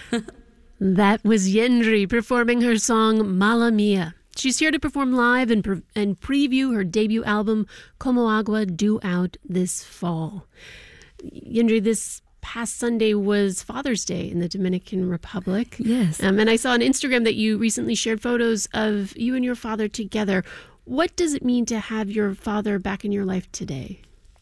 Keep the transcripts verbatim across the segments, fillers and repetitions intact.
That was Yendri performing her song Mala Mia. She's here to perform live and, pre- and preview her debut album, Como Agua, due out this fall. Yendri, this past Sunday was Father's Day in the Dominican Republic. Yes. Um, and I saw on Instagram that you recently shared photos of you and your father together. What does it mean to have your father back in your life today?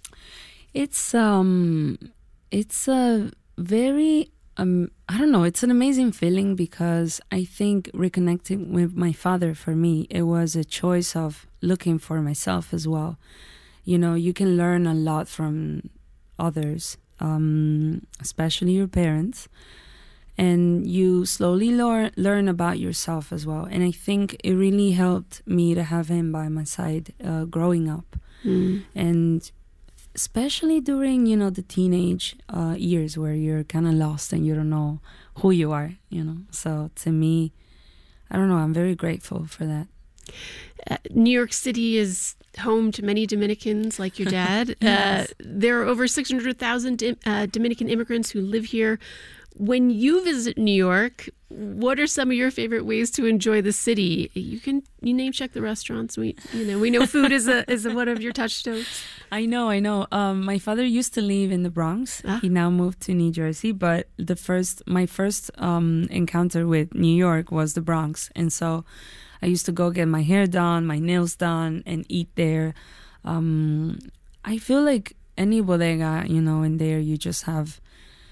It's um, it's a very um, I don't know. It's an amazing feeling because I think reconnecting with my father, for me, it was a choice of looking for myself as well. You know, you can learn a lot from others, um, especially your parents, and you slowly learn learn about yourself as well. And I think it really helped me to have him by my side uh, growing up, Mm. and especially during, you know, the teenage uh, years where you're kind of lost and you don't know who you are, you know. So to me, I don't know, I'm very grateful for that. Uh, New York City is home to many Dominicans like your dad. Yes. uh, there are over six hundred thousand uh, Dominican immigrants who live here. When you visit New York, what are some of your favorite ways to enjoy the city? You can you name check the restaurants. We you know we know food is a is a, one of your touchstones. I know, I know. Um, my father used to live in the Bronx. Ah. He now moved to New Jersey, but the first, my first um, encounter with New York was the Bronx, and so I used to go get my hair done, my nails done, and eat there. Um, I feel like any bodega, you know, in there, you just have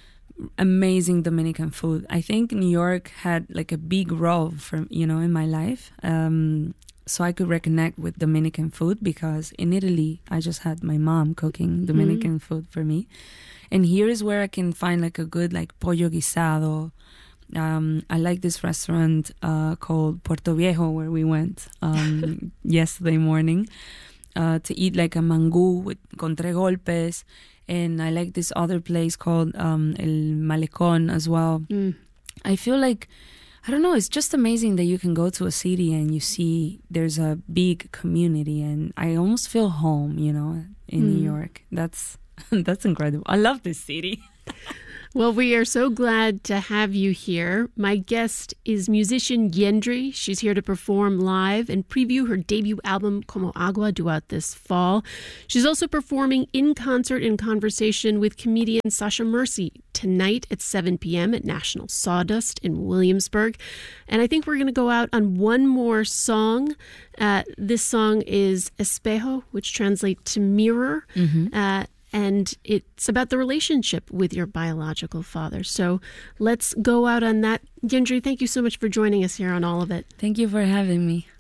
amazing Dominican food. I think New York had like a big role for, you know, in my life. Um, so I could reconnect with Dominican food because in Italy, I just had my mom cooking Dominican mm. food for me. And here is where I can find like a good like pollo guisado. Um, I like this restaurant uh, called Puerto Viejo where we went um, yesterday morning uh, to eat like a mangú with con tres golpes. And I like this other place called um, El Malecón as well. Mm. I feel like, I don't know, it's just amazing that you can go to a city and you see there's a big community. And I almost feel home, you know, in mm. New York. That's that's incredible. I love this city. Well, we are so glad to have you here. My guest is musician Yendri. She's here to perform live and preview her debut album, Como Agua, due out this fall. She's also performing in concert in conversation with comedian Sasha Mercy tonight at seven p.m. at National Sawdust in Williamsburg. And I think we're going to go out on one more song. Uh, this song is Espejo, which translates to mirror. Mm-hmm. Uh, And it's about the relationship with your biological father. So let's go out on that. Yendri, thank you so much for joining us here on All of It. Thank you for having me.